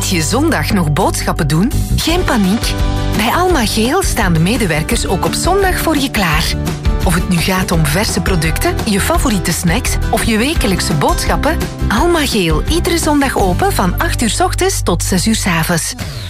Moet je zondag nog boodschappen doen? Geen paniek. Bij Alma Geel staan de medewerkers ook op zondag voor je klaar. Of het nu gaat om verse producten, je favoriete snacks of je wekelijkse boodschappen, Alma Geel, iedere zondag open van 8 uur 's ochtends tot 6 uur 's avonds.